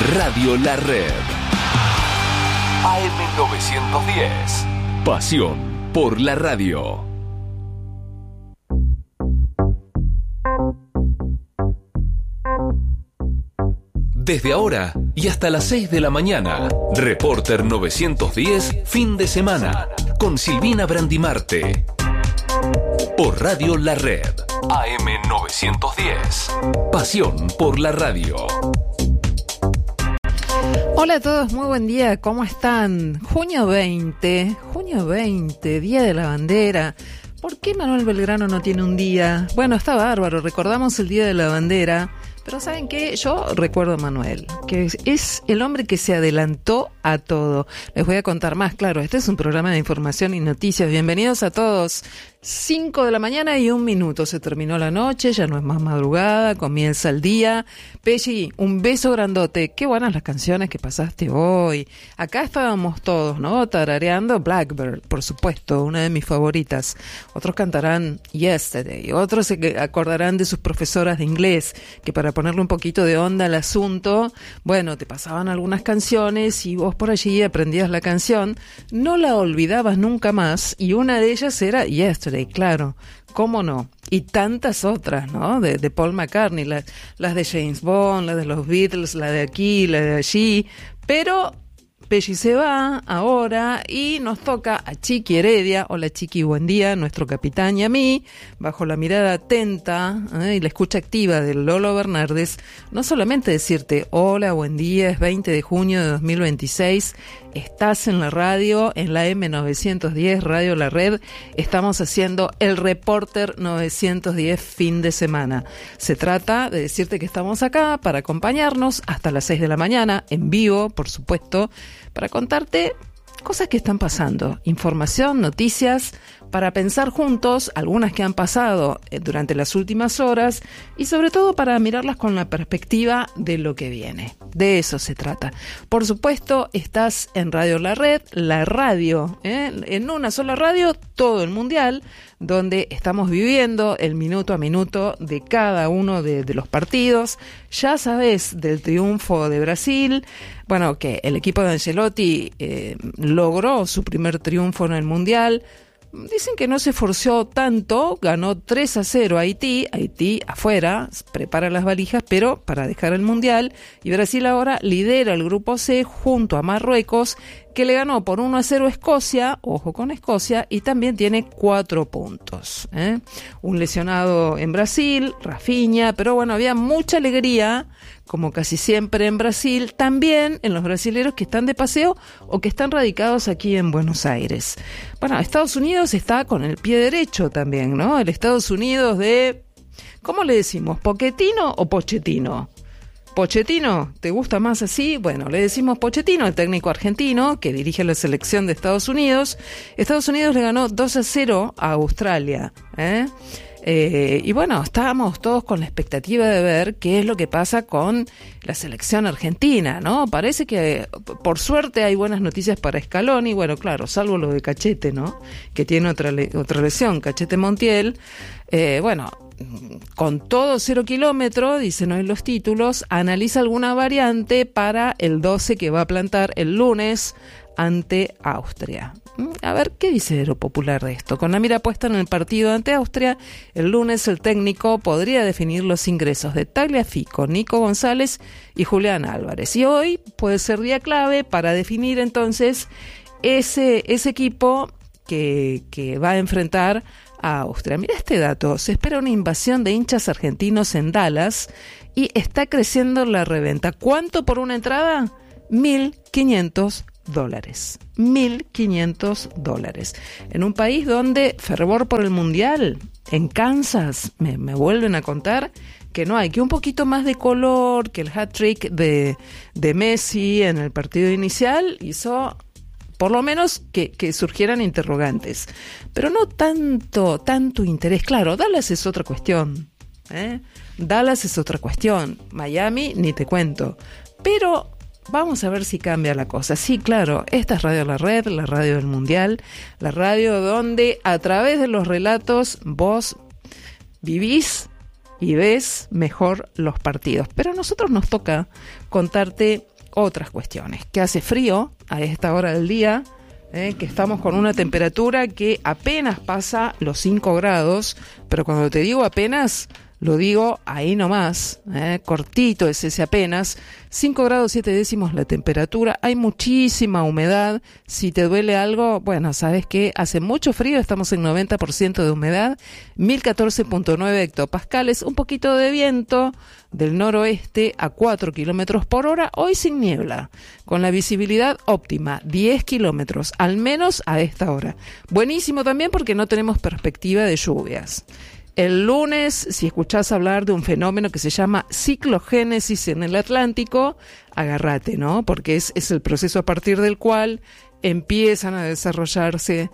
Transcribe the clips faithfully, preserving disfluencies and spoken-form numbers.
Radio La Red. A M novecientos diez. Pasión por la radio. Desde ahora y hasta las seis de la mañana, Reporter novecientos diez, fin de semana, con Silvina Brandimarte. Por Radio La Red, A M novecientos diez. Pasión por la radio. Hola a todos, muy buen día, ¿cómo están? Junio veinte, junio veinte, Día de la Bandera. ¿Por qué Manuel Belgrano no tiene un día? Bueno, está bárbaro, recordamos el Día de la Bandera. Pero ¿saben qué? Yo recuerdo a Manuel, que es el hombre que se adelantó a todo. Les voy a contar más, claro, este es un programa de información y noticias. Bienvenidos a todos. Cinco de la mañana y un minuto. Se terminó la noche, ya no es más madrugada, comienza el día. Pelli, un beso grandote. Qué buenas las canciones que pasaste hoy. Acá estábamos todos, ¿no? Tarareando Blackbird, por supuesto, una de mis favoritas. Otros cantarán Yesterday, otros se acordarán de sus profesoras de inglés, que para ponerle un poquito de onda al asunto, bueno, te pasaban algunas canciones y vos por allí aprendías la canción, no la olvidabas nunca más, y una de ellas era Yesterday. Claro, cómo no, y tantas otras, ¿no? De, de Paul McCartney, las, las de James Bond, las de los Beatles, la de aquí, la de allí, pero Pelli se va ahora y nos toca a Chiqui Heredia. Hola Chiqui, buen día, nuestro capitán y a mí, bajo la mirada atenta ¿eh? y la escucha activa de Lolo Bernardes, no solamente decirte hola, buen día, es veinte de junio de dos mil veintiséis, estás en la radio, en la M novecientos diez, Radio La Red, estamos haciendo el Reporter novecientos diez fin de semana. Se trata de decirte que estamos acá para acompañarnos hasta las seis de la mañana, en vivo, por supuesto, para contarte cosas que están pasando, información, noticias, para pensar juntos, algunas que han pasado durante las últimas horas y sobre todo para mirarlas con la perspectiva de lo que viene. De eso se trata. Por supuesto, estás en Radio La Red, la radio, ¿eh? en una sola radio, todo el mundial, donde estamos viviendo el minuto a minuto de cada uno de, de los partidos. Ya sabes del triunfo de Brasil, bueno, que el equipo de Ancelotti eh, logró su primer triunfo en el mundial. Dicen que no se esforzó tanto, ganó tres a cero a Haití, Haití afuera, prepara las valijas, pero para dejar el mundial, y Brasil ahora lidera el grupo C junto a Marruecos, que le ganó por uno a cero a Escocia, ojo con Escocia, y también tiene cuatro puntos. ¿eh? Un lesionado en Brasil, Rafinha, pero bueno, había mucha alegría, como casi siempre en Brasil, también en los brasileros que están de paseo o que están radicados aquí en Buenos Aires. Bueno, Estados Unidos está con el pie derecho también, ¿no? El Estados Unidos de, ¿cómo le decimos? ¿Pochettino o Pochettino? Pochettino, ¿te gusta más así? Bueno, le decimos Pochettino, el técnico argentino que dirige la selección de Estados Unidos. Estados Unidos le ganó dos a cero a Australia, ¿eh? Eh, y bueno, estábamos todos con la expectativa de ver qué es lo que pasa con la selección argentina, ¿no? Parece que, por suerte, hay buenas noticias para Scaloni, bueno, claro, salvo lo de Cachete, ¿no? Que tiene otra, le- otra lesión, Cachete Montiel. Eh, bueno, con todo cero kilómetro, dicen hoy los títulos, analiza alguna variante para el doce que va a plantar el lunes ante Austria. A ver, ¿qué dice lo popular de esto? Con la mira puesta en el partido ante Austria, el lunes el técnico podría definir los ingresos de Tagliafico, Nico González y Julián Álvarez. Y hoy puede ser día clave para definir entonces ese, ese equipo que, que va a enfrentar a Austria. Mira este dato, se espera una invasión de hinchas argentinos en Dallas y está creciendo la reventa. ¿Cuánto por una entrada? mil quinientos dólares. mil quinientos dólares. En un país donde fervor por el mundial, en Kansas, me, me vuelven a contar que no hay, que un poquito más de color, que el hat-trick de, de Messi en el partido inicial hizo por lo menos que, que surgieran interrogantes, pero no tanto, tanto interés. Claro, Dallas es otra cuestión, ¿eh? Dallas es otra cuestión, Miami ni te cuento, pero vamos a ver si cambia la cosa. Sí, claro, esta es Radio La Red, la radio del Mundial, la radio donde a través de los relatos vos vivís y ves mejor los partidos. Pero a nosotros nos toca contarte otras cuestiones. Que hace frío a esta hora del día, eh, que estamos con una temperatura que apenas pasa los cinco grados, pero cuando te digo apenas, lo digo ahí nomás, eh, cortito es ese apenas, cinco grados siete décimos la temperatura, hay muchísima humedad, si te duele algo, bueno, sabes que hace mucho frío, estamos en noventa por ciento de humedad, mil catorce punto nueve hectopascales, un poquito de viento del noroeste a cuatro kilómetros por hora, hoy sin niebla, con la visibilidad óptima, diez kilómetros, al menos a esta hora. Buenísimo también porque no tenemos perspectiva de lluvias. El lunes, si escuchás hablar de un fenómeno que se llama ciclogénesis en el Atlántico, agárrate, ¿no? Porque es, es el proceso a partir del cual empiezan a desarrollarse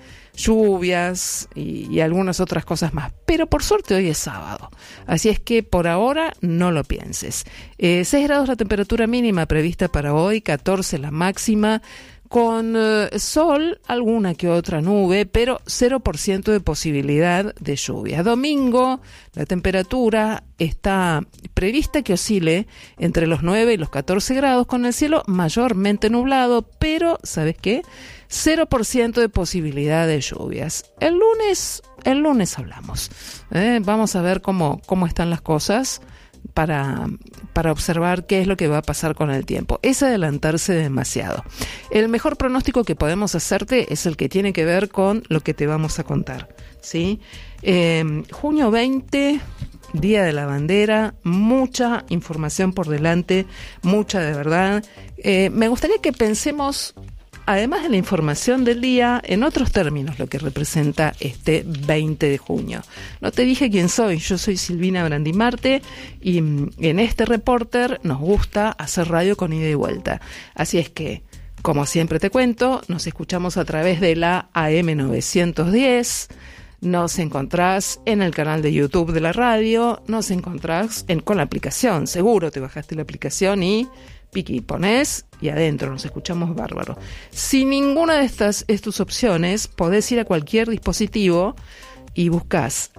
lluvias y, y algunas otras cosas más. Pero por suerte hoy es sábado, así es que por ahora no lo pienses. Eh, seis grados la temperatura mínima prevista para hoy, catorce la máxima, con eh, sol, alguna que otra nube, pero cero por ciento de posibilidad de lluvia. Domingo, la temperatura está prevista que oscile entre los nueve y los catorce grados, con el cielo mayormente nublado, pero, ¿sabes qué? cero por ciento de posibilidad de lluvias. El lunes, el lunes hablamos. ¿eh? Vamos a ver cómo, cómo están las cosas. Para, para observar qué es lo que va a pasar con el tiempo. Es adelantarse demasiado. El mejor pronóstico que podemos hacerte es el que tiene que ver con lo que te vamos a contar, ¿sí? Eh, junio veinte, Día de la Bandera, mucha información por delante, mucha de verdad. Eh, me gustaría que pensemos, además de la información del día, en otros términos lo que representa este veinte de junio. No te dije quién soy, yo soy Silvina Brandimarte y en este Reporter nos gusta hacer radio con ida y vuelta. Así es que, como siempre te cuento, nos escuchamos a través de la A M novecientos diez, nos encontrás en el canal de YouTube de la radio, nos encontrás en, con la aplicación, seguro te bajaste la aplicación y piqui, ponés y adentro, nos escuchamos bárbaro. Si ninguna de estas es tus opciones, podés ir a cualquier dispositivo y buscás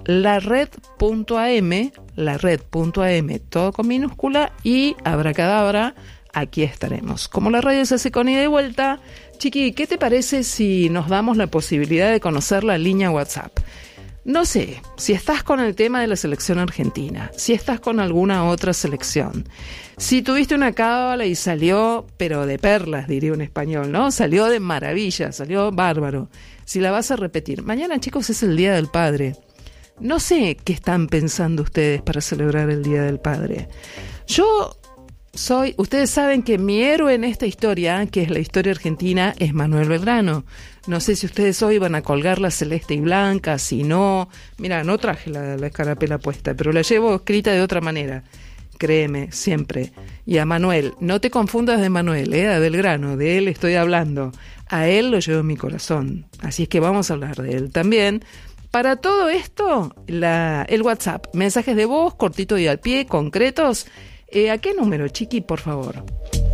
lared.am, lared.am, todo con minúscula, y abracadabra, aquí estaremos. Como la radio se hace con ida y vuelta, Chiqui, ¿qué te parece si nos damos la posibilidad de conocer la línea WhatsApp? No sé, si estás con el tema de la selección argentina, si estás con alguna otra selección, si tuviste una cábala y salió, pero de perlas, diría un español, ¿no? Salió de maravilla, salió bárbaro. Si la vas a repetir. Mañana, chicos, es el Día del Padre. No sé qué están pensando ustedes para celebrar el Día del Padre. Yo soy, ustedes saben que mi héroe en esta historia, que es la historia argentina, es Manuel Belgrano. No sé si ustedes hoy van a colgar la celeste y blanca, si no. Mira, no traje la, la escarapela puesta, pero la llevo escrita de otra manera. Créeme, siempre. Y a Manuel, no te confundas de Manuel, ¿eh? A Belgrano, de él estoy hablando. A él lo llevo en mi corazón. Así es que vamos a hablar de él también. Para todo esto, la, el WhatsApp, mensajes de voz, cortito y al pie, concretos. Eh, ¿A qué número, Chiqui, por favor?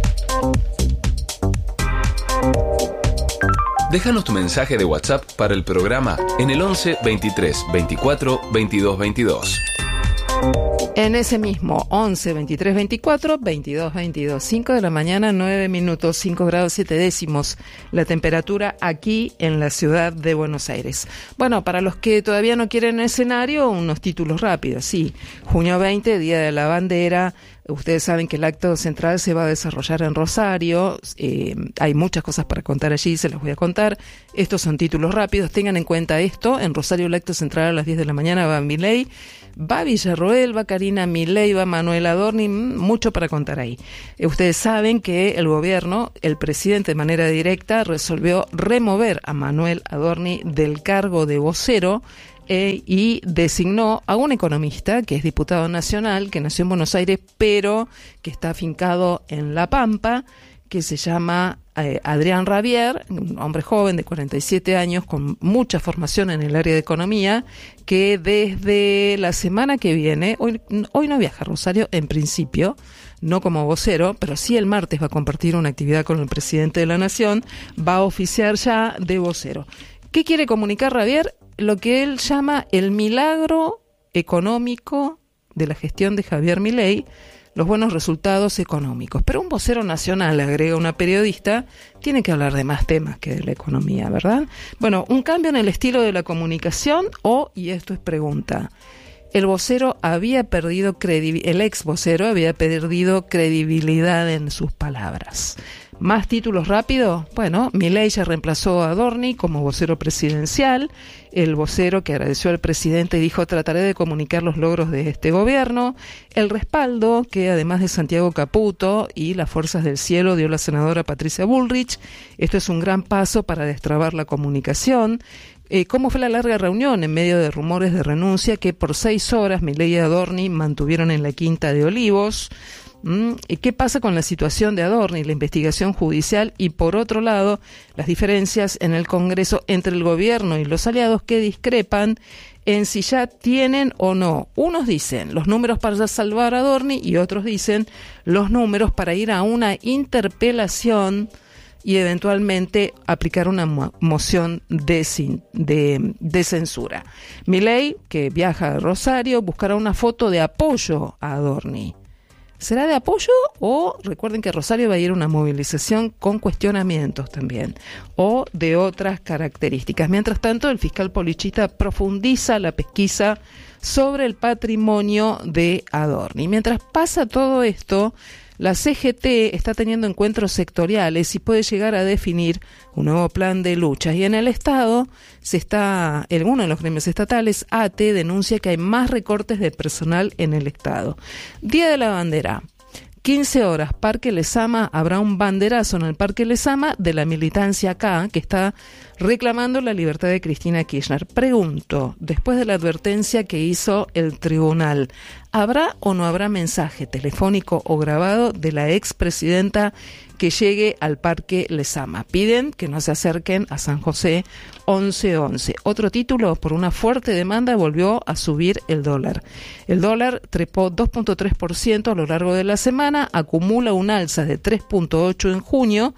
Déjanos tu mensaje de WhatsApp para el programa en el once, veintitrés, veinticuatro, veintidós, veintidós. En ese mismo once, veintitrés, veinticuatro, veintidós, veintidós, cinco de la mañana, nueve minutos, cinco grados siete décimos, la temperatura aquí en la ciudad de Buenos Aires. Bueno, para los que todavía no quieren escenario, unos títulos rápidos, sí. Junio veinte, Día de la Bandera. Ustedes saben que el acto central se va a desarrollar en Rosario, eh, hay muchas cosas para contar allí, se las voy a contar. Estos son títulos rápidos, tengan en cuenta esto. En Rosario el acto central a las diez de la mañana va Milei, va Villarroel, va Karina Milei, va Manuel Adorni, mucho para contar ahí. Eh, ustedes saben que el gobierno, el presidente de manera directa, resolvió remover a Manuel Adorni del cargo de vocero, Eh, y designó a un economista que es diputado nacional, que nació en Buenos Aires, pero que está afincado en La Pampa, que se llama eh, Adrián Rabier, un hombre joven de cuarenta y siete años, con mucha formación en el área de economía, que desde la semana que viene, hoy, hoy no viaja a Rosario en principio, no como vocero, pero sí el martes va a compartir una actividad con el presidente de la Nación, va a oficiar ya de vocero. ¿Qué quiere comunicar Rabier? Lo que él llama el milagro económico de la gestión de Javier Milei, los buenos resultados económicos. Pero un vocero nacional, agrega una periodista, tiene que hablar de más temas que de la economía, ¿verdad? Bueno, un cambio en el estilo de la comunicación o, y esto es pregunta, el vocero había perdido credibilidad, el ex vocero había perdido credibilidad en sus palabras. ¿Más títulos rápido? Bueno, Milei ya reemplazó a Adorni como vocero presidencial. El vocero que agradeció al presidente dijo: trataré de comunicar los logros de este gobierno. El respaldo que además de Santiago Caputo y las fuerzas del cielo dio la senadora Patricia Bullrich. Esto es un gran paso para destrabar la comunicación. Eh, ¿Cómo fue la larga reunión en medio de rumores de renuncia que por seis horas Milei y Adorni mantuvieron en la Quinta de Olivos? ¿Mm? ¿Qué pasa con la situación de Adorni, la investigación judicial y, por otro lado, las diferencias en el Congreso entre el gobierno y los aliados que discrepan en si ya tienen o no? Unos dicen los números para salvar a Adorni y otros dicen los números para ir a una interpelación y eventualmente aplicar una mo- moción de, sin, de, de censura. Milei, que viaja a Rosario, buscará una foto de apoyo a Adorni. ¿Será de apoyo o recuerden que Rosario va a ir a una movilización con cuestionamientos también o de otras características? Mientras tanto, el fiscal Polichita profundiza la pesquisa sobre el patrimonio de Adorni. Mientras pasa todo esto, la C G T está teniendo encuentros sectoriales y puede llegar a definir un nuevo plan de lucha. Y en el Estado, se está, en uno de los gremios estatales, A T E, denuncia que hay más recortes de personal en el Estado. Día de la Bandera. quince horas, Parque Lezama, habrá un banderazo en el Parque Lezama de la militancia acá, que está reclamando la libertad de Cristina Kirchner. Pregunto, después de la advertencia que hizo el tribunal, ¿habrá o no habrá mensaje telefónico o grabado de la expresidenta que llegue al Parque Lezama? Piden que no se acerquen a San José once once. Otro título: por una fuerte demanda volvió a subir el dólar. El dólar trepó dos punto tres por ciento a lo largo de la semana, acumula un alza de tres punto ocho por ciento en junio,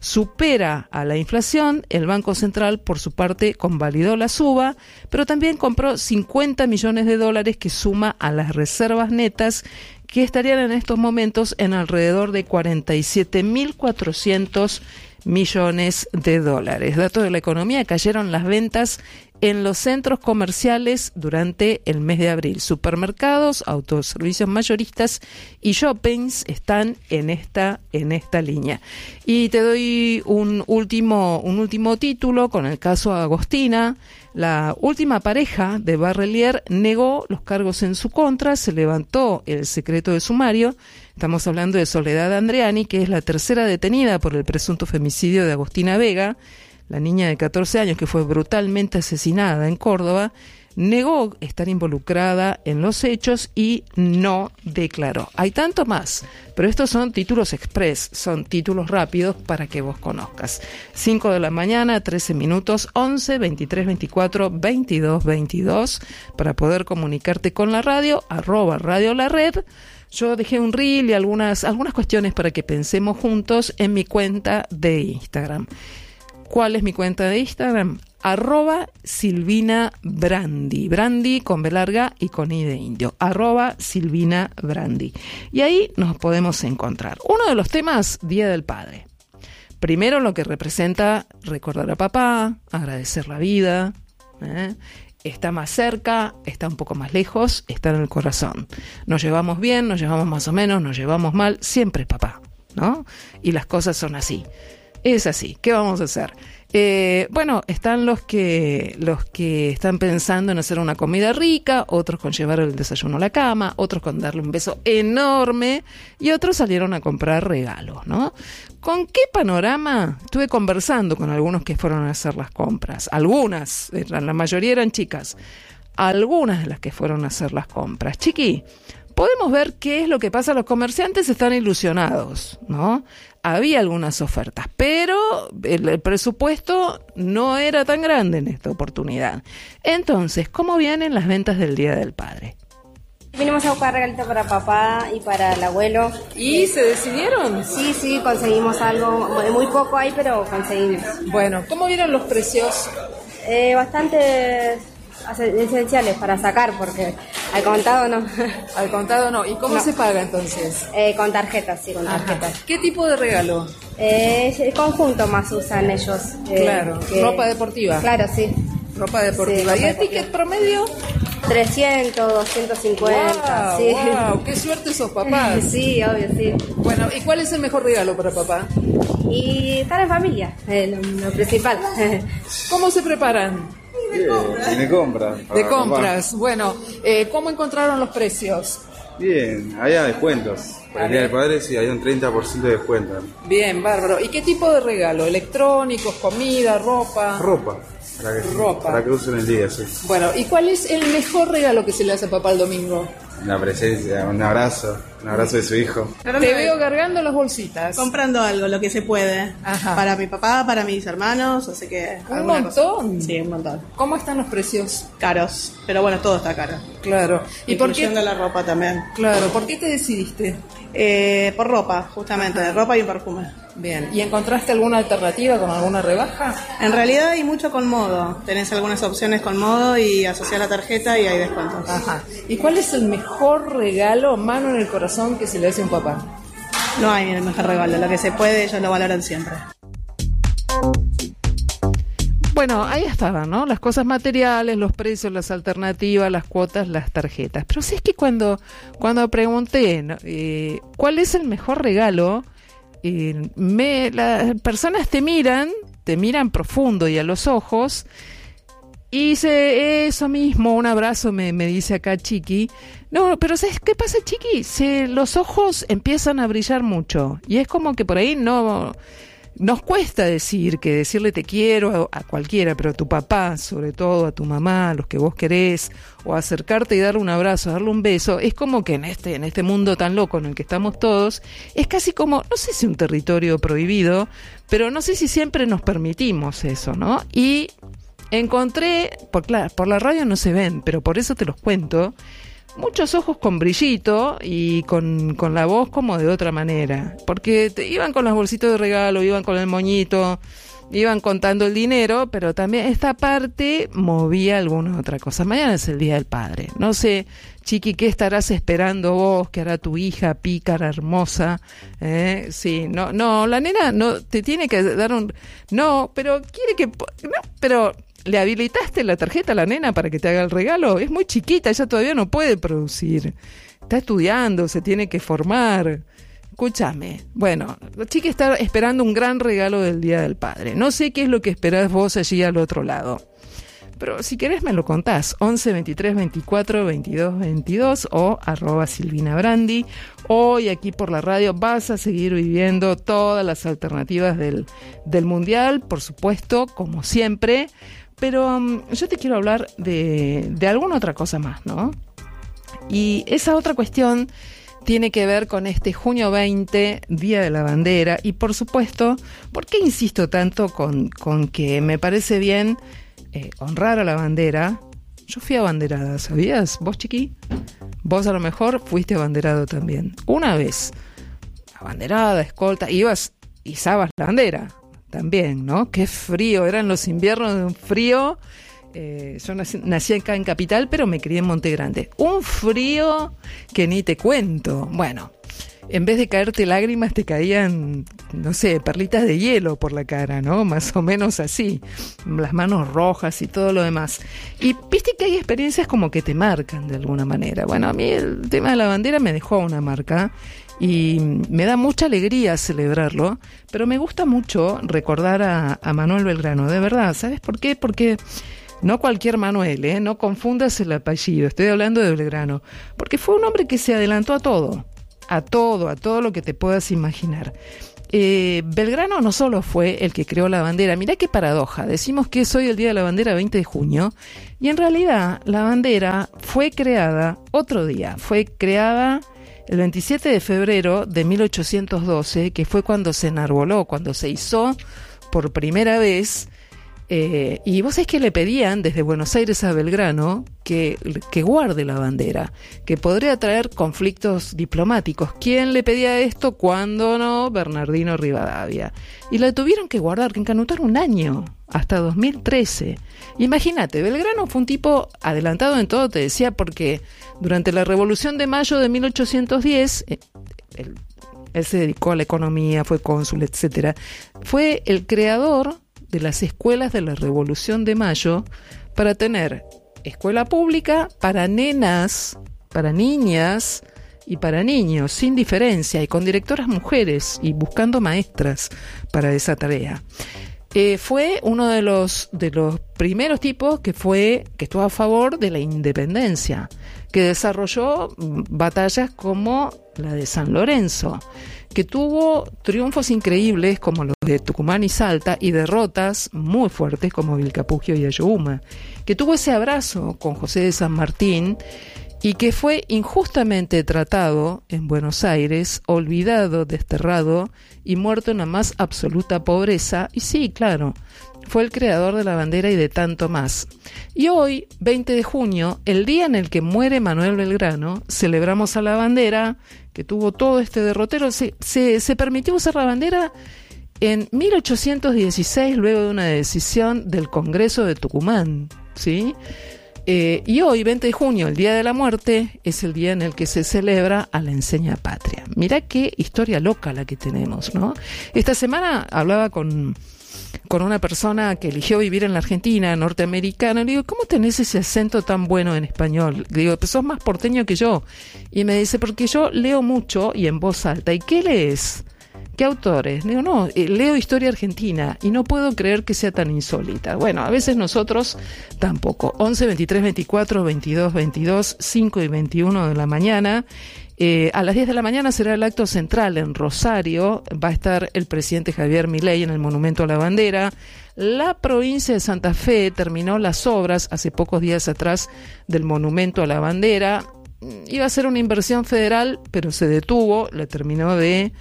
supera a la inflación. El Banco Central, por su parte, convalidó la suba, pero también compró cincuenta millones de dólares que suma a las reservas netas, que estarían en estos momentos en alrededor de cuarenta y siete mil cuatrocientos millones de dólares. Datos de la economía: cayeron las ventas en los centros comerciales durante el mes de abril. Supermercados, autoservicios mayoristas y shoppings están en esta en esta línea. Y te doy un último un último título con el caso Agostina. La última pareja de Barrelier negó los cargos en su contra, se levantó el secreto de sumario. Estamos hablando de Soledad Andreani, que es la tercera detenida por el presunto femicidio de Agostina Vega, la niña de catorce años que fue brutalmente asesinada en Córdoba. Negó estar involucrada en los hechos y no declaró. Hay tanto más, pero estos son títulos express, son títulos rápidos para que vos conozcas. cinco de la mañana, trece minutos, once, veintitrés, veinticuatro, veintidós, veintidós, para poder comunicarte con la radio, arroba Radio La Red. Yo dejé un reel y algunas, algunas cuestiones para que pensemos juntos en mi cuenta de Instagram. ¿Cuál es mi cuenta de Instagram? Arroba Silvina Brandi. Brandi con B larga y con I de indio. Arroba Silvina Brandi. Y ahí nos podemos encontrar. Uno de los temas, Día del Padre. Primero, lo que representa recordar a papá, agradecer la vida. ¿eh? Está más cerca, está un poco más lejos, está en el corazón. Nos llevamos bien, nos llevamos más o menos, nos llevamos mal. Siempre es papá, ¿no? Y las cosas son así. Es así. ¿Qué vamos a hacer? Eh, bueno, están los que los que están pensando en hacer una comida rica, otros con llevar el desayuno a la cama, otros con darle un beso enorme y otros salieron a comprar regalos, ¿no? ¿Con qué panorama? Estuve conversando con algunos que fueron a hacer las compras. Algunas, la mayoría eran chicas. Algunas de las que fueron a hacer las compras. Chiqui, podemos ver qué es lo que pasa. Los comerciantes están ilusionados, ¿no? Había algunas ofertas, pero el, el presupuesto no era tan grande en esta oportunidad. Entonces, ¿cómo vienen las ventas del Día del Padre? Vinimos a buscar regalito para papá y para el abuelo. ¿Y se decidieron? Sí, sí, conseguimos algo. Muy poco hay, pero conseguimos. Bueno, ¿cómo vieron los precios? Eh, bastante esenciales para sacar, porque Al contado no. Al contado no. ¿Y cómo No. se paga entonces? Eh, con tarjetas, sí, con Ajá. tarjetas. ¿Qué tipo de regalo? Eh, el conjunto más usan ellos. eh, Claro, ropa deportiva. Claro, sí. Ropa deportiva. Sí, ¿Y el ropa ticket promedio? trescientos, doscientos cincuenta. Wow, sí. wow, qué suerte esos papás. Sí, obvio, sí. Bueno, ¿y cuál es el mejor regalo para papá? Y estar en familia, eh, lo, lo principal. ¿Cómo se preparan? Bien, de compras. De para compras. Bueno, eh, ¿cómo encontraron los precios? papá. Bien, había descuentos. Para el Día del Padre sí, había un treinta por ciento de descuento. Bien, bárbaro. ¿Y qué tipo de regalo? ¿Electrónicos, comida, ropa? Ropa. Para que, Ropa. Para que usen el día, sí. Bueno, ¿y cuál es el mejor regalo que se le hace a papá el domingo? Una presencia, un abrazo. Un abrazo de su hijo. Te veo cargando las bolsitas. Comprando algo, lo que se puede. Ajá. Para mi papá, para mis hermanos, así que... ¿Un alguna montón? cosa. Sí, un montón. ¿Cómo están los precios? Caros, pero bueno, todo está caro. Claro. ¿Y por qué? Incluyendo la ropa también. Claro, ¿por qué te decidiste? Eh, por ropa, justamente, Ajá. ropa y un perfume. Bien. ¿Y encontraste alguna alternativa con alguna rebaja? En realidad hay mucho con modo. Tenés algunas opciones con modo y asociás la tarjeta y hay descuentos. Ajá. ¿Y cuál es el mejor regalo, mano en el corazón, que se le hace a un papá? No hay el mejor regalo, lo que se puede ellos lo valoran siempre. Bueno, ahí estaban, ¿no? Las cosas materiales, los precios, las alternativas, las cuotas, las tarjetas. Pero sí es que cuando, cuando pregunté, ¿no? eh, ¿cuál es el mejor regalo? Eh, me, las personas te miran, te miran profundo y a los ojos, y dice eso mismo, un abrazo, me, me dice acá Chiqui. No, pero ¿sabes qué pasa, Chiqui? Se, los ojos empiezan a brillar mucho, y es como que por ahí no... Nos cuesta decir que decirle te quiero a, a cualquiera, pero a tu papá, sobre todo, a tu mamá, a los que vos querés, o acercarte y darle un abrazo, darle un beso, es como que en este, en este mundo tan loco en el que estamos todos, es casi como, no sé si un territorio prohibido, pero no sé si siempre nos permitimos eso, ¿no? Y encontré, por, claro, por la radio no se ven, pero por eso te los cuento, muchos ojos con brillito y con, con la voz como de otra manera, porque te, iban con los bolsitos de regalo, iban con el moñito, iban contando el dinero, pero también esta parte movía alguna otra cosa. Mañana es el Día del Padre, no sé, Chiqui, ¿qué estarás esperando vos? ¿Qué hará tu hija pícara, hermosa? ¿Eh? Sí, no, no, la nena no te tiene que dar un... No, pero quiere que... No, pero... ¿Le habilitaste la tarjeta a la nena para que te haga el regalo? Es muy chiquita, ella todavía no puede producir. Está estudiando, se tiene que formar. Escúchame. Bueno, la chica está esperando un gran regalo del Día del Padre. No sé qué es lo que esperás vos allí al otro lado. Pero si querés me lo contás. once, veintitrés, veinticuatro, veintidós, veintidós o arroba Silvina Brandi. Hoy aquí por la radio vas a seguir viviendo todas las alternativas del, del Mundial, por supuesto, como siempre. Pero um, yo te quiero hablar de, de alguna otra cosa más, ¿no? Y esa otra cuestión tiene que ver con este junio veinte, Día de la Bandera. Y por supuesto, ¿por qué insisto tanto con, con que me parece bien eh, honrar a la bandera? Yo fui abanderada, ¿sabías? ¿Vos, Chiqui? Vos a lo mejor fuiste abanderado también. Una vez, abanderada, escolta, ibas, izabas la bandera. También, ¿no? Qué frío, eran los inviernos de un frío. Eh, yo nací, nací acá en Capital, pero me crié en Monte Grande. Un frío que ni te cuento. Bueno, en vez de caerte lágrimas, te caían, no sé, perlitas de hielo por la cara, ¿no? Más o menos así. Las manos rojas y todo lo demás. Y viste que hay experiencias como que te marcan de alguna manera. Bueno, a mí el tema de la bandera me dejó una marca. Y me da mucha alegría celebrarlo, pero me gusta mucho recordar a, a Manuel Belgrano, de verdad. ¿Sabes por qué? Porque no cualquier Manuel, ¿eh? No confundas el apellido, estoy hablando de Belgrano, porque fue un hombre que se adelantó a todo, a todo, a todo lo que te puedas imaginar. Eh, Belgrano no solo fue el que creó la bandera, mirá qué paradoja, decimos que es hoy el Día de la Bandera, veinte de junio, y en realidad la bandera fue creada otro día, fue creada el veintisiete de febrero de mil ochocientos doce, que fue cuando se enarboló, cuando se izó por primera vez Eh, y vos sabés que le pedían desde Buenos Aires a Belgrano que, que guarde la bandera, que podría traer conflictos diplomáticos. ¿Quién le pedía esto? Cuando no, Bernardino Rivadavia. Y la tuvieron que guardar, que encanutar un año, hasta dos mil trece. Imagínate, Belgrano fue un tipo adelantado en todo, te decía, porque durante la Revolución de Mayo de mil ochocientos diez, eh, él, él se dedicó a la economía, fue cónsul, etcétera. Fue el creador de las escuelas de la Revolución de Mayo para tener escuela pública para nenas, para niñas y para niños, sin diferencia, y con directoras mujeres y buscando maestras para esa tarea. Eh, fue uno de los de los primeros tipos que fue que estuvo a favor de la independencia, que desarrolló batallas como la de San Lorenzo, que tuvo triunfos increíbles como los de Tucumán y Salta y derrotas muy fuertes como Vilcapugio y Ayohuma, que tuvo ese abrazo con José de San Martín y que fue injustamente tratado en Buenos Aires, olvidado, desterrado y muerto en la más absoluta pobreza. Y sí, claro, fue el creador de la bandera y de tanto más. Y hoy, veinte de junio, el día en el que muere Manuel Belgrano, celebramos a la bandera, que tuvo todo este derrotero. Se, se, se permitió usar la bandera en mil ochocientos dieciséis, luego de una decisión del Congreso de Tucumán, ¿sí? Eh, y hoy, veinte de junio, el Día de la Muerte, es el día en el que se celebra a la enseña patria. Mirá qué historia loca la que tenemos, ¿no? Esta semana hablaba con, con una persona que eligió vivir en la Argentina, norteamericana, y le digo, ¿cómo tenés ese acento tan bueno en español? Le digo, pues sos más porteño que yo. Y me dice, porque yo leo mucho y en voz alta. ¿Y qué lees? ¿Qué autores? Digo, no, eh, leo historia argentina y no puedo creer que sea tan insólita. Bueno, a veces nosotros tampoco. once, veintitrés, veinticuatro, veintidós, veintidós, cinco y veintiuno de la mañana. Eh, a las diez de la mañana será el acto central en Rosario. Va a estar el presidente Javier Milei en el Monumento a la Bandera. La provincia de Santa Fe terminó las obras hace pocos días atrás del Monumento a la Bandera. Iba a ser una inversión federal, pero se detuvo, la terminó de...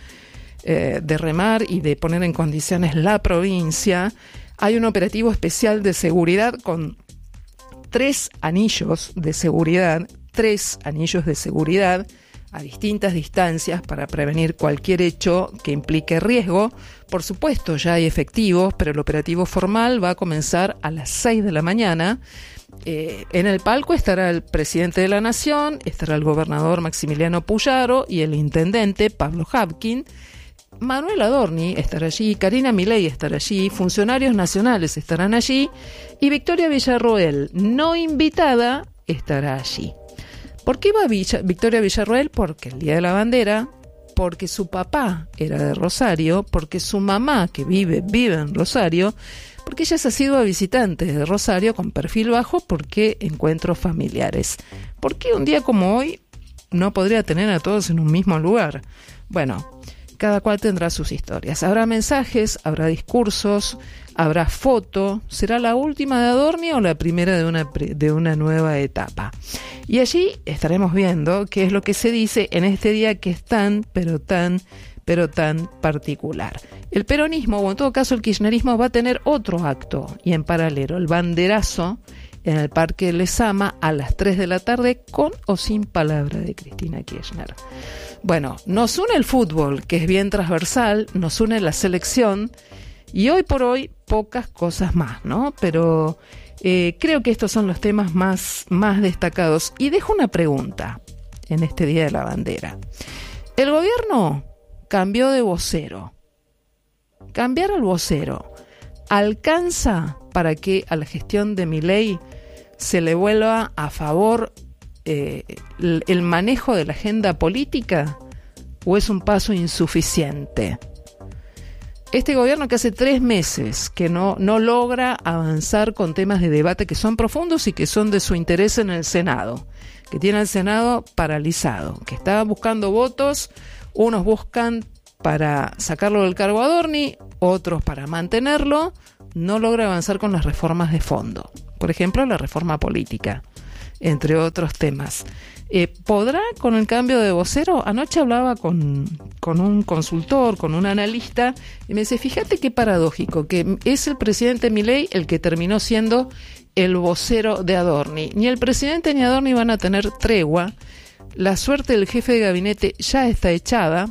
Eh, de remar y de poner en condiciones la provincia. Hay un operativo especial de seguridad con tres anillos de seguridad, tres anillos de seguridad a distintas distancias para prevenir cualquier hecho que implique riesgo. Por supuesto, ya hay efectivos, pero el operativo formal va a comenzar a las seis de la mañana. Eh, en el palco estará el presidente de la Nación, estará el gobernador Maximiliano Puyaro y el intendente Pablo Habkin. Manuel Adorni estará allí, Karina Milei estará allí, funcionarios nacionales estarán allí y Victoria Villarroel, no invitada, estará allí. ¿Por qué va Villa, Victoria Villarroel? Porque el Día de la Bandera, porque su papá era de Rosario, porque su mamá, que vive, vive en Rosario, porque ella se ha sido visitante de Rosario con perfil bajo, porque encuentros familiares. ¿Por qué un día como hoy no podría tener a todos en un mismo lugar? Bueno, cada cual tendrá sus historias. Habrá mensajes, habrá discursos, habrá foto. ¿Será la última de Adorni o la primera de una, de una nueva etapa? Y allí estaremos viendo qué es lo que se dice en este día que es tan, pero tan, pero tan particular. El peronismo, o en todo caso el kirchnerismo, va a tener otro acto, y en paralelo, el banderazo en el Parque Lezama a las tres de la tarde, con o sin palabra de Cristina Kirchner. Bueno, nos une el fútbol, que es bien transversal, nos une la selección, y hoy por hoy pocas cosas más, ¿no? Pero eh, creo que estos son los temas más, más destacados. Y dejo una pregunta en este Día de la Bandera. El gobierno cambió de vocero. Cambiar al vocero, ¿alcanza para que a la gestión de Milei se le vuelva a favor eh, el, el manejo de la agenda política, o es un paso insuficiente? Este gobierno que hace tres meses que no, no logra avanzar con temas de debate que son profundos y que son de su interés en el Senado, que tiene al Senado paralizado, que está buscando votos, unos buscan para sacarlo del cargo a Adorni, otros para mantenerlo, no logra avanzar con las reformas de fondo. Por ejemplo, la reforma política. entre otros temas. Eh, ¿Podrá con el cambio de vocero? Anoche hablaba con, con un consultor, con un analista, y me dice, fíjate qué paradójico, que es el presidente Milei el que terminó siendo el vocero de Adorni. Ni el presidente ni Adorni van a tener tregua. La suerte del jefe de gabinete ya está echada,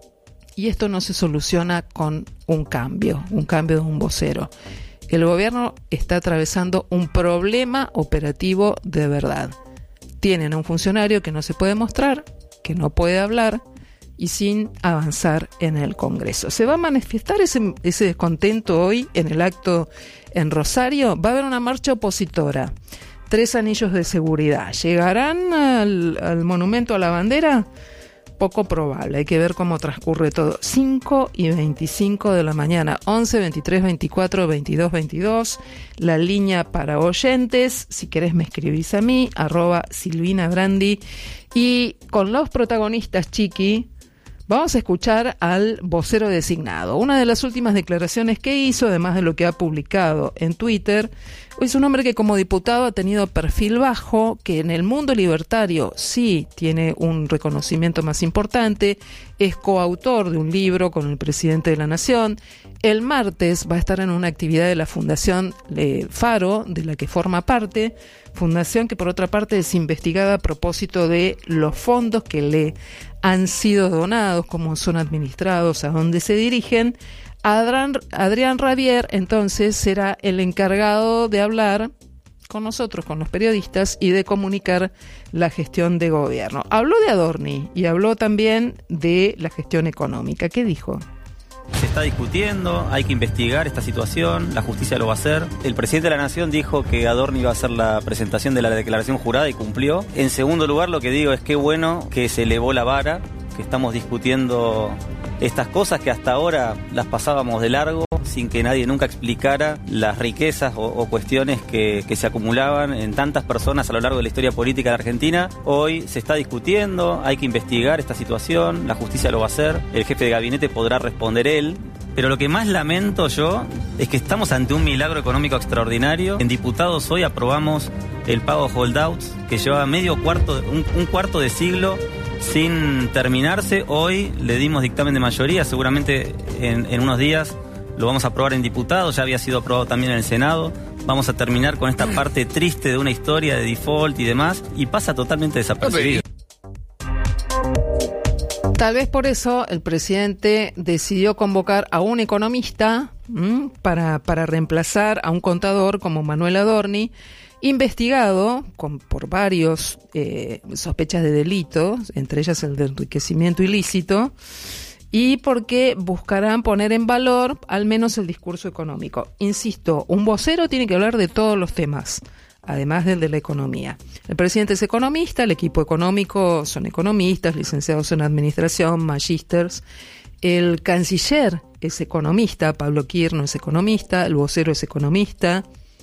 y esto no se soluciona con un cambio, un cambio de un vocero. El gobierno está atravesando un problema operativo de verdad. Tienen a un funcionario que no se puede mostrar, que no puede hablar y sin avanzar en el Congreso. ¿Se va a manifestar ese, ese descontento hoy en el acto en Rosario? Va a haber una marcha opositora, tres anillos de seguridad. ¿Llegarán al, al monumento a la bandera? Poco probable, hay que ver cómo transcurre todo. cinco y veinticinco de la mañana, once, veintitrés, veinticuatro, veintidós, veintidós, la línea para oyentes, si querés me escribís a mí, arroba Silvina Brandi, y con los protagonistas, Chiqui, vamos a escuchar al vocero designado. Una de las últimas declaraciones que hizo, además de lo que ha publicado en Twitter, es un hombre que como diputado ha tenido perfil bajo, que en el mundo libertario sí tiene un reconocimiento más importante, es coautor de un libro con el presidente de la Nación. El martes va a estar en una actividad de la Fundación eh, Faro, de la que forma parte, fundación que por otra parte es investigada a propósito de los fondos que le han sido donados, cómo son administrados, a dónde se dirigen. Adrián, Adrián Rabier entonces será el encargado de hablar con nosotros, con los periodistas, y de comunicar la gestión de gobierno. Habló de Adorni y habló también de la gestión económica. ¿Qué dijo? Se está discutiendo, hay que investigar esta situación, la justicia lo va a hacer. El presidente de la Nación dijo que Adorni iba a hacer la presentación de la declaración jurada y cumplió. En segundo lugar, lo que digo es que bueno que se elevó la vara, que estamos discutiendo estas cosas que hasta ahora las pasábamos de largo sin que nadie nunca explicara las riquezas o, o cuestiones que, que se acumulaban en tantas personas a lo largo de la historia política de Argentina. Hoy se está discutiendo, hay que investigar esta situación, la justicia lo va a hacer, el jefe de gabinete podrá responder él. Pero lo que más lamento yo es que estamos ante un milagro económico extraordinario. En diputados hoy aprobamos el pago holdouts que llevaba medio cuarto, un, un cuarto de siglo sin terminarse. Hoy le dimos dictamen de mayoría, seguramente en, en unos días lo vamos a aprobar en diputados, ya había sido aprobado también en el Senado. Vamos a terminar con esta parte triste de una historia de default y demás, y pasa totalmente desapercibido. Tal vez por eso el presidente decidió convocar a un economista ¿m? para para reemplazar a un contador como Manuel Adorni, investigado con, por varios eh, sospechas de delito, entre ellas el de enriquecimiento ilícito, y porque buscarán poner en valor al menos el discurso económico. Insisto, un vocero tiene que hablar de todos los temas, además del de la economía. El presidente es economista, el equipo económico son economistas, licenciados en administración, magísters. El canciller es economista, Pablo Kirno es economista, el vocero es economista.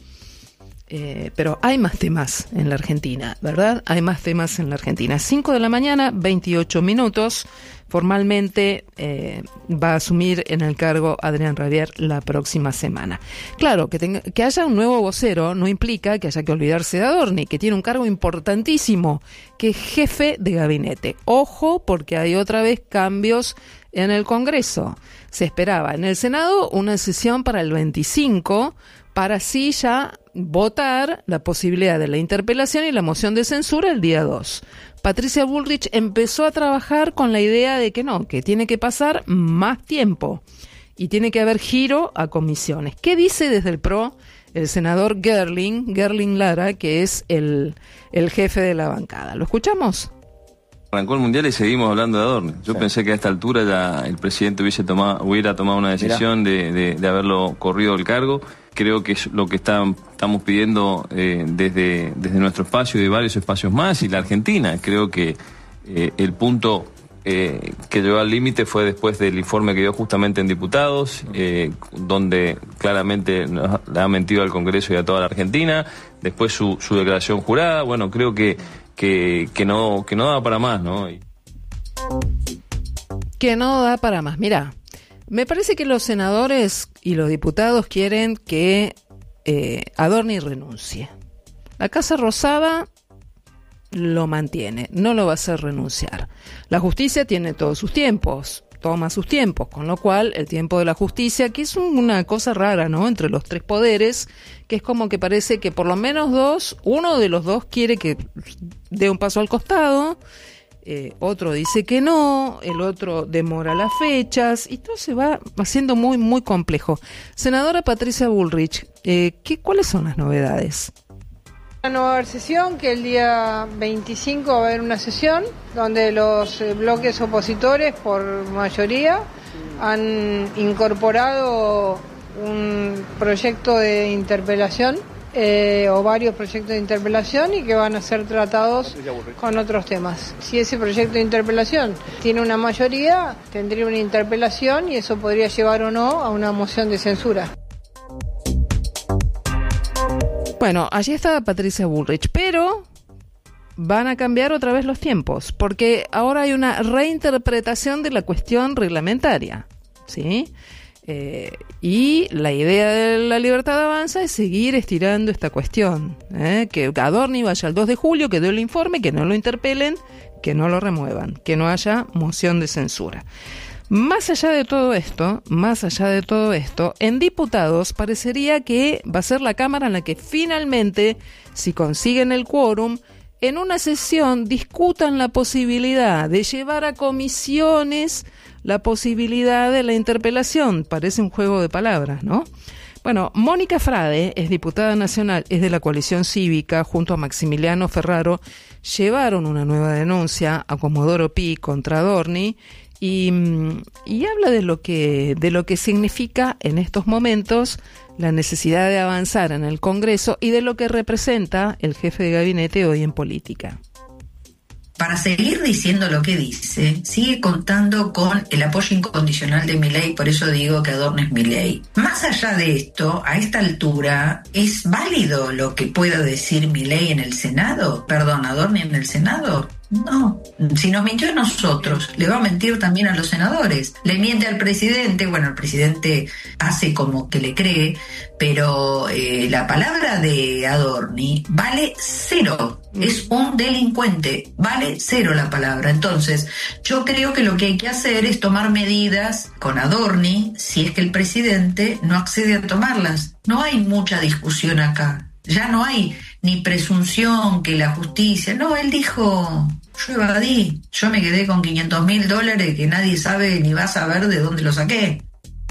Eh, pero hay más temas en la Argentina, ¿verdad? Hay más temas en la Argentina. cinco de la mañana, veintiocho minutos. Formalmente eh, va a asumir en el cargo Adrián Rabier la próxima semana. Claro, que, tenga, que haya un nuevo vocero no implica que haya que olvidarse de Adorni, que tiene un cargo importantísimo, que es jefe de gabinete. Ojo, porque hay otra vez cambios en el Congreso. Se esperaba en el Senado una sesión para el veinticinco, para así ya votar la posibilidad de la interpelación y la moción de censura el día dos. Patricia Bullrich empezó a trabajar con la idea de que no, que tiene que pasar más tiempo y tiene que haber giro a comisiones. ¿Qué dice desde el P R O el senador Gerling, Gerling Lara, que es el, el jefe de la bancada? ¿Lo escuchamos? Arrancó el Mundial y seguimos hablando de Adorni. Yo sí. pensé que a esta altura ya el presidente hubiese tomado, hubiera tomado una decisión de, de, de haberlo corrido del cargo. Creo que es lo que está, estamos pidiendo eh, desde, desde nuestro espacio y de varios espacios más, y la Argentina. Creo que eh, el punto eh, que llegó al límite fue después del informe que dio justamente en diputados, eh, donde claramente le ha mentido al Congreso y a toda la Argentina. Después su, su declaración jurada. Bueno, creo que Que, que no que no da para más, ¿no? Que no da para más. Mira, me parece que los senadores y los diputados quieren que eh, Adorni renuncie. La Casa Rosada lo mantiene, no lo va a hacer renunciar. La justicia tiene todos sus tiempos, toma sus tiempos, con lo cual el tiempo de la justicia, que es una cosa rara, ¿no?, entre los tres poderes, que es como que parece que por lo menos dos, uno de los dos quiere que dé un paso al costado, eh, otro dice que no, el otro demora las fechas, y todo se va haciendo muy, muy complejo. Senadora Patricia Bullrich, eh, ¿qué, ¿cuáles son las novedades? No va a haber sesión, que el día veinticinco va a haber una sesión donde los eh, bloques opositores, por mayoría, han incorporado un proyecto de interpelación eh, o varios proyectos de interpelación y que van a ser tratados con otros temas. Si ese proyecto de interpelación tiene una mayoría, tendría una interpelación y eso podría llevar o no a una moción de censura. Bueno, allí está Patricia Bullrich, pero van a cambiar otra vez los tiempos, porque ahora hay una reinterpretación de la cuestión reglamentaria, ¿sí? Eh, y la idea de la Libertad Avanza es seguir estirando esta cuestión, ¿eh? Que Adorni vaya al dos de julio, que dé el informe, que no lo interpelen, que no lo remuevan, que no haya moción de censura. Más allá de todo esto, más allá de todo esto, en diputados parecería que va a ser la Cámara en la que finalmente, si consiguen el quórum, en una sesión discutan la posibilidad de llevar a comisiones la posibilidad de la interpelación. Parece un juego de palabras, ¿no? Bueno, Mónica Frade es diputada nacional, es de la coalición cívica, junto a Maximiliano Ferraro, llevaron una nueva denuncia a Comodoro Pi contra Adorni, Y, y habla de lo que de lo que significa en estos momentos la necesidad de avanzar en el Congreso y de lo que representa el jefe de gabinete hoy en política. Para seguir diciendo lo que dice, sigue contando con el apoyo incondicional de Milei, por eso digo que Adorni es Milei. Más allá de esto, a esta altura, ¿es válido lo que pueda decir Milei en el Senado? Perdón, Adorni en el Senado. No, si nos mintió a nosotros, le va a mentir también a los senadores. Le miente al presidente, bueno, el presidente hace como que le cree, pero eh, la palabra de Adorni vale cero. Es un delincuente, vale cero la palabra. Entonces, yo creo que lo que hay que hacer es tomar medidas con Adorni si es que el presidente no accede a tomarlas. No hay mucha discusión acá. Ya no hay ni presunción que la justicia... No, él dijo, yo evadí, yo me quedé con quinientos mil dólares que nadie sabe ni va a saber de dónde lo saqué.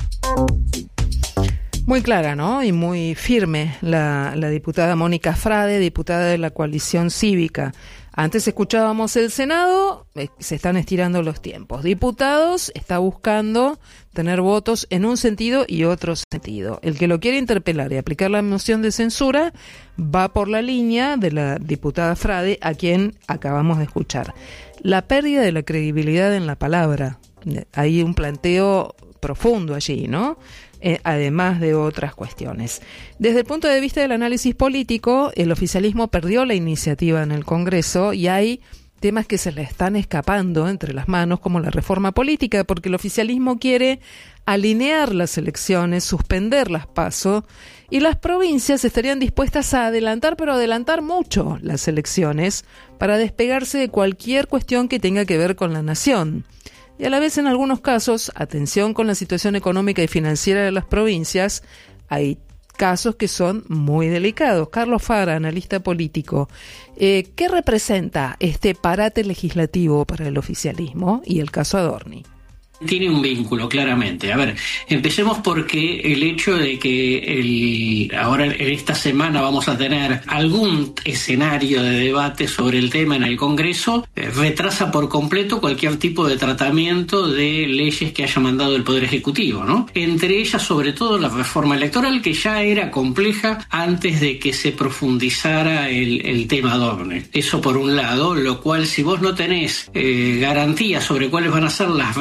Muy clara, ¿no? Y muy firme la, la diputada Mónica Frade, diputada de la coalición cívica. Antes escuchábamos el Senado, eh, se están estirando los tiempos. Diputados está buscando tener votos en un sentido y otro sentido. El que lo quiere interpelar y aplicar la moción de censura va por la línea de la diputada Frade, a quien acabamos de escuchar. La pérdida de la credibilidad en la palabra. Hay un planteo profundo allí, ¿no? Eh, además de otras cuestiones. Desde el punto de vista del análisis político, el oficialismo perdió la iniciativa en el Congreso y hay temas que se le están escapando entre las manos, como la reforma política, porque el oficialismo quiere alinear las elecciones, suspender las PASO, y las provincias estarían dispuestas a adelantar, pero adelantar mucho las elecciones para despegarse de cualquier cuestión que tenga que ver con la nación. Y a la vez, en algunos casos, atención con la situación económica y financiera de las provincias, hay casos que son muy delicados. Carlos Fara, analista político, eh, ¿qué representa este parate legislativo para el oficialismo y el caso Adorni? Tiene un vínculo, claramente. A ver, empecemos porque el hecho de que el, ahora en esta semana vamos a tener algún escenario de debate sobre el tema en el Congreso, eh, retrasa por completo cualquier tipo de tratamiento de leyes que haya mandado el Poder Ejecutivo, ¿no? Entre ellas, sobre todo, la reforma electoral, que ya era compleja antes de que se profundizara el, el tema Adorni. Eso por un lado, lo cual, si vos no tenés eh, garantías sobre cuáles van a ser las reglas de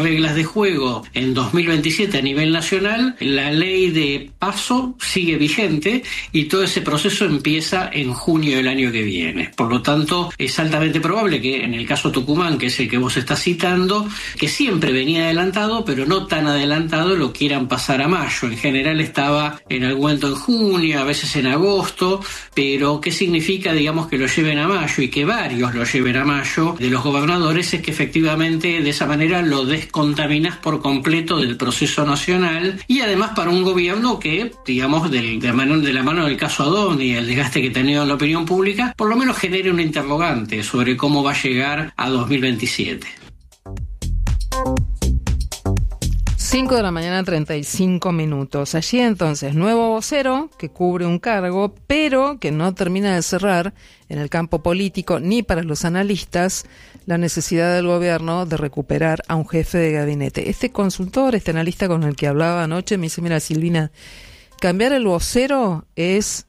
juego en dos mil veintisiete a nivel nacional, la ley de paso sigue vigente y todo ese proceso empieza en junio del año que viene. Por lo tanto, es altamente probable que en el caso Tucumán, que es el que vos estás citando, que siempre venía adelantado, pero no tan adelantado, lo quieran pasar a mayo. En general estaba en algún momento en junio, a veces en agosto, pero ¿qué significa, digamos, que lo lleven a mayo y que varios lo lleven a mayo de los gobernadores? Es que efectivamente de esa manera lo descontaminas por completo del proceso nacional, y además para un gobierno que, digamos, del, de, la mano, de la mano del caso Adón y el desgaste que ha tenido en la opinión pública, por lo menos genere una interrogante sobre cómo va a llegar a dos mil veintisiete. cinco de la mañana, treinta y cinco minutos. Allí entonces, nuevo vocero que cubre un cargo, pero que no termina de cerrar en el campo político ni para los analistas la necesidad del gobierno de recuperar a un jefe de gabinete. Este consultor, este analista con el que hablaba anoche, me dice, mira, Silvina, cambiar el vocero es,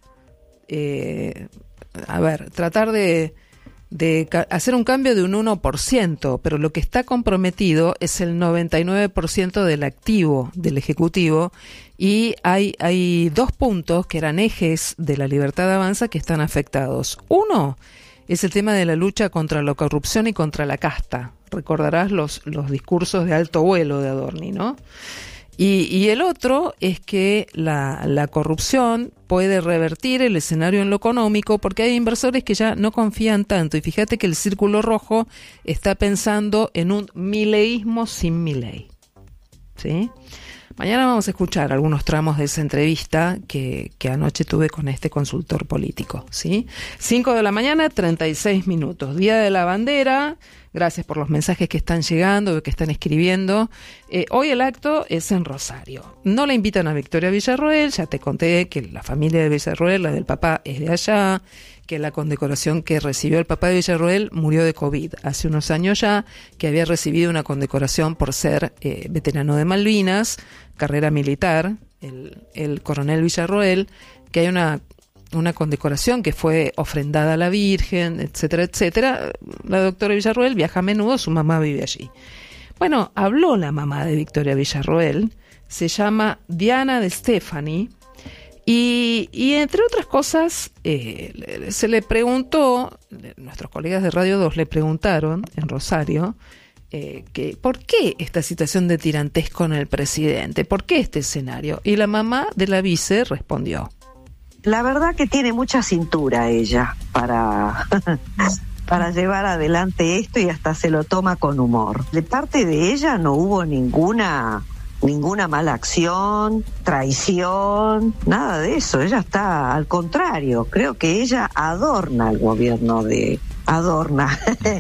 eh, a ver, tratar de... de hacer un cambio de un uno por ciento, pero lo que está comprometido es el noventa y nueve por ciento del activo del Ejecutivo, y hay, hay dos puntos que eran ejes de la Libertad Avanza que están afectados. Uno es el tema de la lucha contra la corrupción y contra la casta. Recordarás los, los discursos de alto vuelo de Adorni, ¿no? Y, y el otro es que la, la corrupción puede revertir el escenario en lo económico, porque hay inversores que ya no confían tanto. Y fíjate que el Círculo Rojo está pensando en un mileísmo sin Milei, ¿sí? Mañana vamos a escuchar algunos tramos de esa entrevista que, que anoche tuve con este consultor político, ¿sí? cinco de la mañana, treinta y seis minutos. Día de la Bandera. Gracias por los mensajes que están llegando, que están escribiendo. Eh, hoy el acto es en Rosario. No la invitan a Victoria Villarroel. Ya te conté que la familia de Villarroel, la del papá, es de allá, que la condecoración que recibió el papá de Villarroel murió de COVID hace unos años ya, que había recibido una condecoración por ser eh, veterano de Malvinas, carrera militar, el, el coronel Villarroel, que hay una una condecoración que fue ofrendada a la Virgen, etcétera, etcétera. La doctora Villarroel viaja a menudo, su mamá vive allí. Bueno, habló la mamá de Victoria Villarroel, se llama Diana De Stefani, y, y entre otras cosas, eh, se le preguntó, nuestros colegas de Radio dos le preguntaron en Rosario, eh, que ¿por qué esta situación de tirantesco en el presidente? ¿Por qué este escenario? Y la mamá de la vice respondió. La verdad que tiene mucha cintura ella para, para llevar adelante esto, y hasta se lo toma con humor. De parte de ella no hubo ninguna ninguna mala acción, traición, nada de eso. Ella está, al contrario, creo que ella adorna el gobierno de... adorna,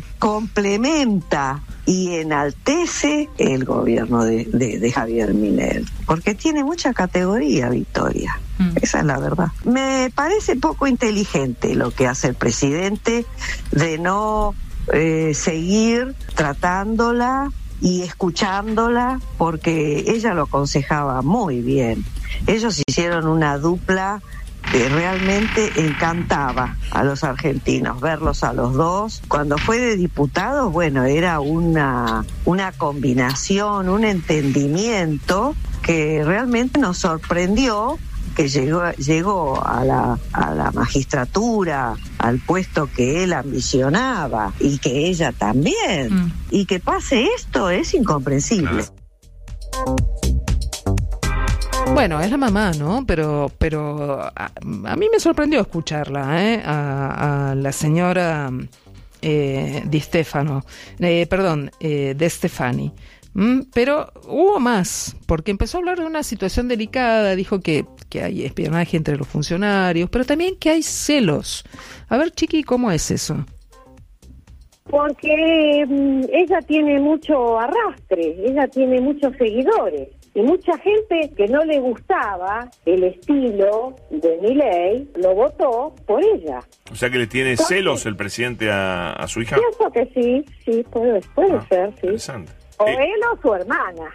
complementa y enaltece el gobierno de, de, de Javier Milei, porque tiene mucha categoría, Victoria. Mm. Esa es la verdad. Me parece poco inteligente lo que hace el presidente de no eh, seguir tratándola y escuchándola, porque ella lo aconsejaba muy bien. Ellos hicieron una dupla que realmente encantaba a los argentinos verlos a los dos. Cuando fue de diputado, bueno, era una, una combinación, un entendimiento que realmente nos sorprendió, que llegó, llegó a la, a la magistratura, al puesto que él ambicionaba, y que ella también. Mm. Y que pase esto es incomprensible. Bueno, es la mamá, ¿no? Pero pero a, a mí me sorprendió escucharla, ¿eh? A, a la señora eh, Di Stefano, eh, perdón, eh, De Stefani. Mm, pero hubo más, porque empezó a hablar de una situación delicada, dijo que, que hay espionaje entre los funcionarios, pero también que hay celos. A ver, Chiqui, ¿cómo es eso? Porque mm, ella tiene mucho arrastre, ella tiene muchos seguidores. Y mucha gente que no le gustaba el estilo de Milei lo votó por ella. O sea que le tiene Entonces, celos el presidente a, a su hija. Pienso que sí, sí, puede, puede ah, ser, sí. Interesante. O eh. él o su hermana.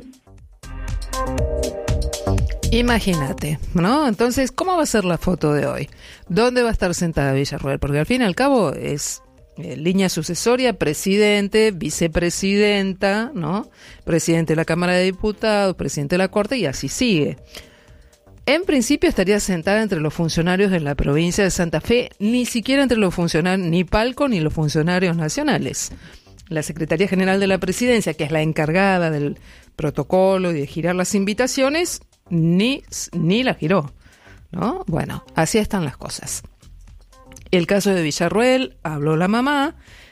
Imagínate, ¿no? Entonces, ¿cómo va a ser la foto de hoy? ¿Dónde va a estar sentada Villarroel? Porque al fin y al cabo es eh, línea sucesoria, presidente, vicepresidenta, ¿no? Presidente de la Cámara de Diputados, presidente de la Corte, y así sigue. En principio estaría sentada entre los funcionarios de la provincia de Santa Fe, ni siquiera entre los funcionarios, ni Palco, ni los funcionarios nacionales. La Secretaría General de la Presidencia, que es la encargada del protocolo y de girar las invitaciones, ni, ni la giró, ¿no? Bueno, así están las cosas. El caso de Villarruel, habló la mamá,